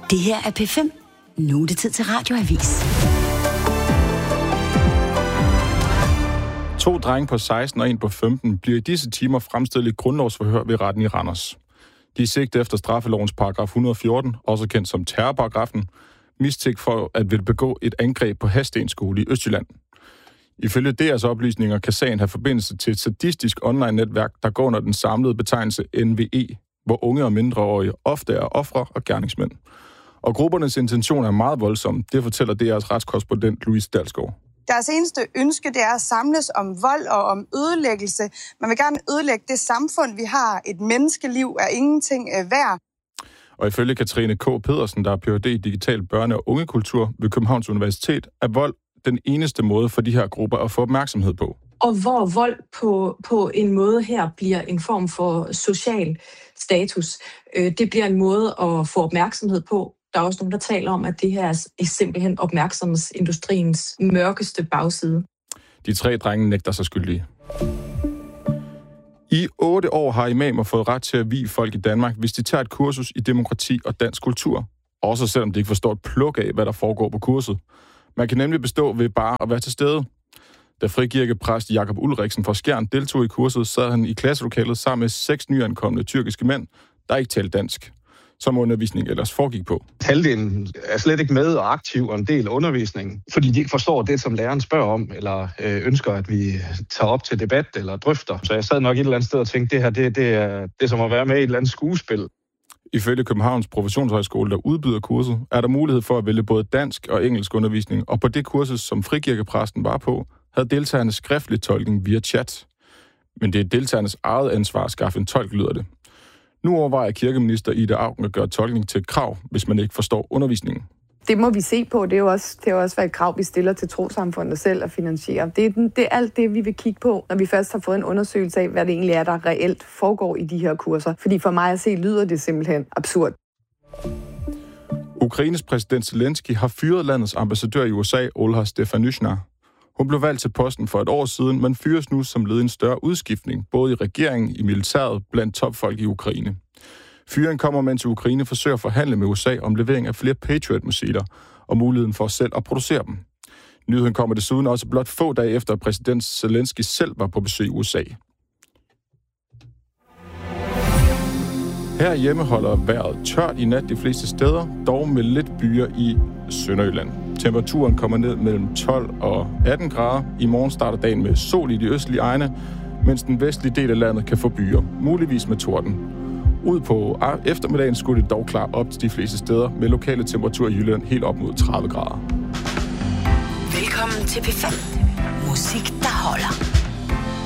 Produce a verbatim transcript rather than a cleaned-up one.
Det her er P fem. Nu er det tid til Radioavis. To drenge på seksten og en på femten bliver i disse timer fremstillet i grundlovsforhør ved retten i Randers. De er sigtet efter straffelovens paragraf et hundrede og fjorten, også kendt som terrorparagrafen, mistænkt for at ville begå et angreb på Hadsten Skole i Østjylland. Ifølge deres oplysninger kan sagen have forbindelse til et sadistisk online-netværk, der går under den samlede betegnelse N V E, hvor unge og mindreårige ofte er ofre og gerningsmænd. Og gruppernes intention er meget voldsom, det fortæller D R's retskorrespondent Louise Dalsgaard. Deres eneste ønske, det er at samles om vold og om ødelæggelse. Man vil gerne ødelægge det samfund, vi har. Et menneskeliv er ingenting værd. Og ifølge Katrine K. Pedersen, der er Ph D i digital børne- og ungekultur ved Københavns Universitet, er vold den eneste måde for de her grupper at få opmærksomhed på. Og hvor vold på, på en måde her bliver en form for social status. Det bliver en måde at få opmærksomhed på. Der er også nogen, der taler om, at det her er simpelthen opmærksomhedsindustriens mørkeste bagside. De tre drenge nægter sig skyldige. I otte år har imamer fået ret til at vie folk i Danmark, hvis de tager et kursus i demokrati og dansk kultur. Også selvom de ikke forstår et pluk af, hvad der foregår på kurset. Man kan nemlig bestå ved bare at være til stede. Da frikirkepræst Jakob Ulriksen fra Skjern deltog i kurset, sad han i klasselokalet sammen med seks nyankomne tyrkiske mænd, der ikke talte dansk, som undervisning ellers foregik på. Halvdelen er slet ikke med og aktiv og en del af undervisningen, fordi de ikke forstår det, som læreren spørger om, eller øh, ønsker, at vi tager op til debat eller drøfter. Så jeg sad nok et eller andet sted og tænkte, det her det, det, er, det er som at være med i et eller andet skuespil. Ifølge Københavns Professionshøjskole, der udbyder kurset, er der mulighed for at vælge både dansk og engelsk undervisning, og på det kursus, som frikirkepræsten var på, havde deltagerne skriftlig tolkning via chat. Men det er deltagernes eget ansvar at skaffe en tolk, lyder det. Nu overvejer kirkeminister Ida Auken at gøre tolkning til et krav, hvis man ikke forstår undervisningen. Det må vi se på. Det er jo også, det er jo også et krav, vi stiller til trossamfundet selv at finansiere. Det er, den, det er alt det, vi vil kigge på, når vi først har fået en undersøgelse af, hvad det egentlig er, der reelt foregår i de her kurser. Fordi for mig at se, lyder det simpelthen absurd. Ukraines præsident Zelensky har fyret landets ambassadør i U S A, Olha Stefanushna. Hun blev valgt til posten for et år siden, men fyres nu som led i en større udskiftning, både i regeringen, i militæret, blandt topfolk i Ukraine. Fyringen kommer, mens Ukraine forsøger at forhandle med U S A om levering af flere Patriot-missiler og muligheden for selv at producere dem. Nyheden kommer desuden også blot få dage efter, at præsident Zelensky selv var på besøg i U S A. Herhjemme holder vejret tørt i nat de fleste steder, dog med lidt byer i Sønderjylland. Temperaturen kommer ned mellem tolv og atten grader. I morgen starter dagen med sol i de østlige egne, mens den vestlige del af landet kan få byer, muligvis med torden. Ud på eftermiddagen skulle det dog klare op til de fleste steder, med lokale temperaturer i Jylland helt op mod tredive grader. Velkommen til P fem. Musik, der holder.